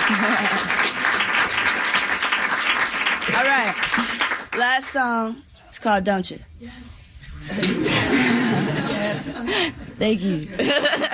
All right. Last song. It's called Don't You. Yes. Yes. Thank you.